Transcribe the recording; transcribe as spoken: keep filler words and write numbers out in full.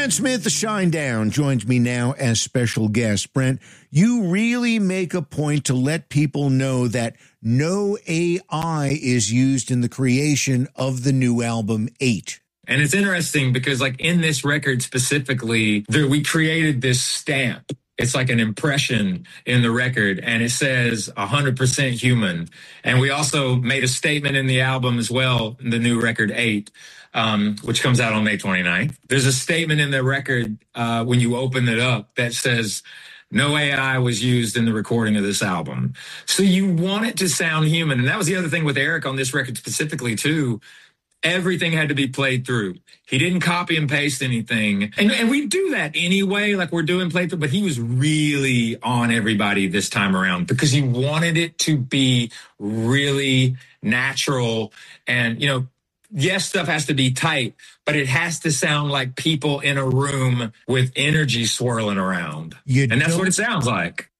Brent Smith, the Shinedown, joins me now as special guest. Brent, you really make a point to let people know that no A I is used in the creation of the new album, Eight. And it's interesting because, like, in this record specifically, there, we created this stamp. It's like an impression in the record, and it says one hundred percent human. And we also made a statement in the album as well, in the new record, Eight, um, which comes out on May twenty-ninth. There's a statement in the record uh, when you open it up that says, no A I was used in the recording of this album. So you want it to sound human. And that was the other thing with Eric on this record specifically, too. Everything had to be played through. He didn't copy and paste anything. And, and we do that anyway, like we're doing playthrough, but he was really on everybody this time around because he wanted it to be really natural. And, you know, yes, stuff has to be tight, but it has to sound like people in a room with energy swirling around. You and that's what it sounds like.